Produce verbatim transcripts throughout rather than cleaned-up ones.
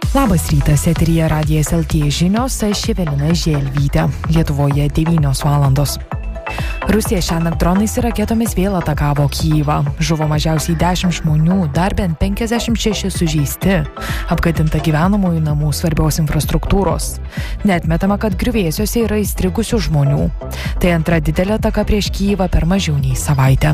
Labas rytas, eteryje Radijas L T žinios, aš Evelina Želvytė. Lietuvoje devynios valandos. Rusija šiąnakt dronais ir raketomis vėl atakavo Kyjivą. Žuvo mažiausiai dešimt žmonių, dar bent penkiasdešimt šeši sužeisti. Apgadinta gyvenamųjų namų, svarbios infrastruktūros. Neatmetama, kad griuvėsiuose yra įstrigusių žmonių. Tai antra didelė ataka prieš Kyjivą per mažiau nei savaitę.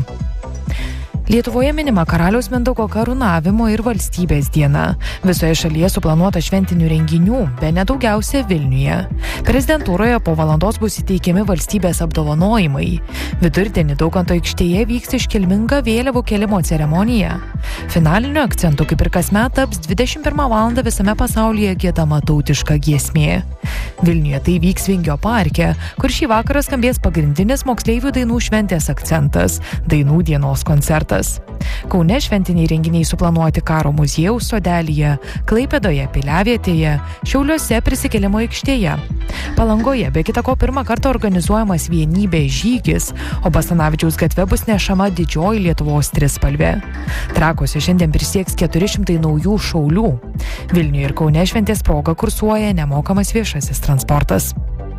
Lietuvoje minima Karaliaus Mindaugo karūnavimo ir valstybės diena. Visoje šalyje suplanuota šventinių renginių, bene daugiausia Vilniuje. Prezidentūroje po valandos bus įteikiami valstybės apdovanojimai. Vidurdienį Daukanto aikštėje vyks iškilminga vėliavų kėlimo ceremonija. Finaliniu akcentu, kaip ir kasmet, taps dvidešimt pirmą valandą visame pasaulyje giedama tautiška giesmė. Vilniuje tai vyks Vingio parke, kur šį vakarą skambės pagrindinis moksleivių dainų šventės akcentas – Dainų dienos koncertas. Kaune šventiniai renginiai suplanuoti Karo muziejaus sodelyje, Klaipėdoje Piliavietėje, Šiauliuose Prisikėlimo aikštėje. Palangoje be kita ko pirmą kartą organizuojamas vienybės žygis, o Basanavičiaus gatve bus nešama didžioji Lietuvos trispalvė. Trakuose šiandien prisieks keturi šimtai naujų šaulių. Vilniuje ir Kaune šventės proga kursuoja nemokamas viešasis transportas.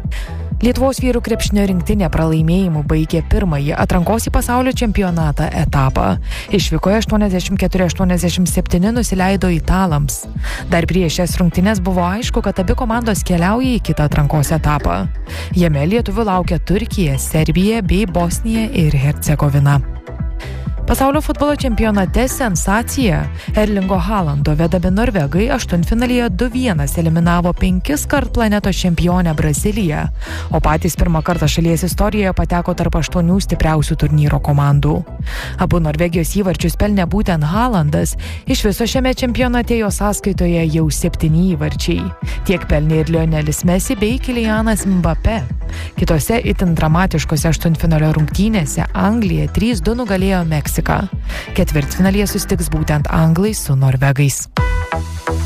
Lietuvos vyrų krepšinio rinktinė pralaimėjimu baigė pirmąjį atrankos į pasaulio čempionatą etapą. Išvykoje aštuoniasdešimt keturi aštuoniasdešimt septyni nusileido italams. Dar prieš šias rungtynes buvo aišku, kad abi komandos keliauja į kitą atrankos etapą. Jame lietuvių laukia Turkija, Serbija bei Bosnija ir Hercegovina. Pasaulio futbolo čempionate sensacija. Erlingo Haalando vedami norvegai aštuntfinalyje du vienas eliminavo penkis kart planetos čempionę Braziliją, o patys pirmą kartą šalies istorijoje pateko tarp aštuonių stipriausių turnyro komandų. Abu Norvegijos įvarčius pelnė būtent Haalandas, iš viso šiame čempionate jo sąskaitoje jau septyni įvarčiai. Tiek pelnė ir Lionelis Messi bei Kylianas Mbappé. Kitose itin dramatiškose aštuntfinalio rungtynėse Anglija trys du nugalėjo Meksiką. Ketvirtfinalyje susitiks būtent anglai su norvegais.